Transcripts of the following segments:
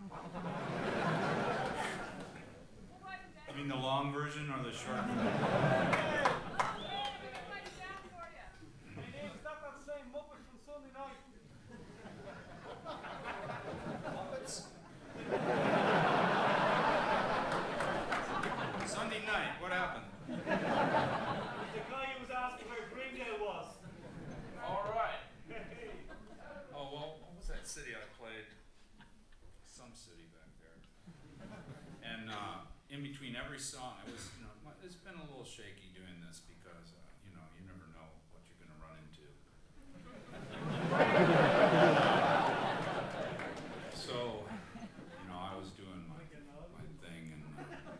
You mean the long version or the short version? Muppets? Sunday night, what happened? The guy who was asking where Greendale was. All right. Oh, well, what was that city I played? Some city back there. And in between every song, it was, it's been a little shaky doing this because, you never know what you're going to run into. So, I was doing my thing, and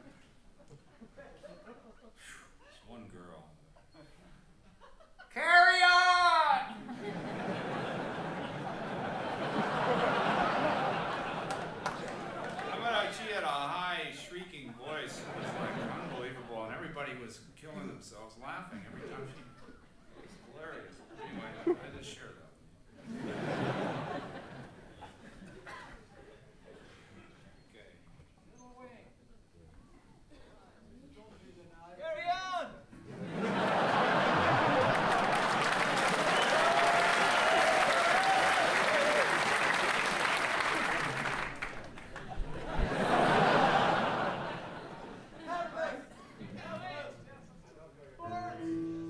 this one girl. Carry on! She had a high, shrieking voice. It was like unbelievable, and everybody was killing themselves laughing every time she